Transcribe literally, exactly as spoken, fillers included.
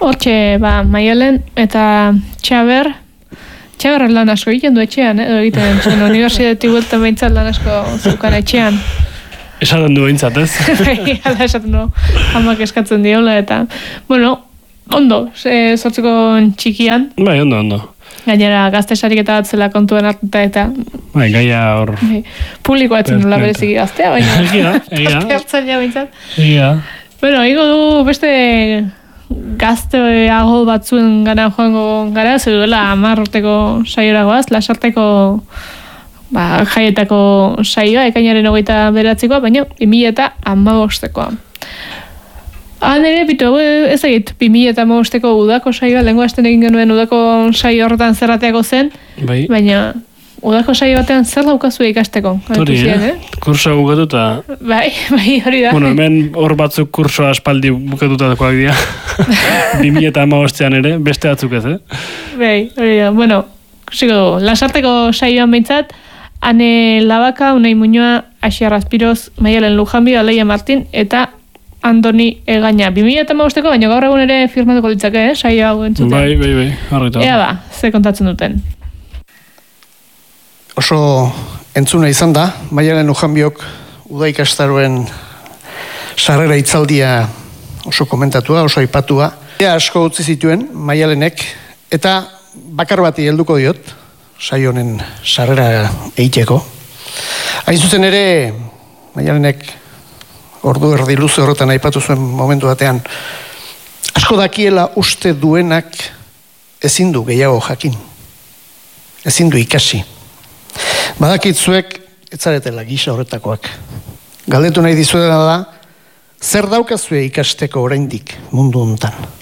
Hortxe, ba, Maialen eta Txaber, Txaber lan asko egiten du etxean, edo egiten zuen, universitatea bueltan behintzat lan asko zukan etxean. Esaten du behintzat, ez? Bai, ala esaten du, hamak eskatzen diola, eta, bueno, ondo, sortzeko txikian. Bai, ondo, ondo. Gainera, gazte sariketa bat zela kontuen hartuta eta... Bai, gaia hor... Publikoa etzen nola bereziki gaztea, baina... Egia, egia. Parte hartzailea behintzat. Egia. Bueno, higo du beste... gazteago batzuen gana joango gara, zer duela hamar urteko saioragoaz, lasarteko ba, jaietako saioa, ekainaren hogeita beratzikoa, baina bi mila eta hamabostekoa. Han ere, bitu, ez egit, bi mila eta hamabosteko udako saioa, lehenko hasten egin genuen udako saio horretan zerrateako zen, bai. Baina udako saio batean zer daukazu ikasteko? Hori, eh? Kursoa bukatuta. Bai, bai, hori da. Bueno, hemen hor batzuk kursoa aspaldi bukatutakoak dira. bi mila eta hamabostean ere, beste batzuk ez, eh? Bai, hori da. Bueno, kusiko dugu, lasarteko saioan behintzat, Ane Labaka, Unai Muñoa, Asiar Azpiroz, Maialen Lujanbio, Aleia Martin, eta Andoni Egaña. bi mila eta hamabosteko, baina gaur egun ere firmatuko ditzake, eh? Saio hau entzuten. Bai, bai, bai, harrita. Ea ba, ze kontatzen duten. Oso entzuna izan da, Maialen Lujanbiok uda ikastaroen sarrera itzaldia oso komentatua, oso aipatua. Ea asko utzi zituen Maialenek, eta bakar bati helduko diot, saio honen sarrera egiteko. Hain zuzen ere, Maialenek ordu erdi luze horretan aipatu zuen momentu batean, asko dakiela uste duenak ezin du gehiago jakin, ezin du ikasi. Badakitzuek etzaretela gisa horretakoak. Galdetu nahi dizuedana da, zer daukazue ikasteko oraindik mundu hontan?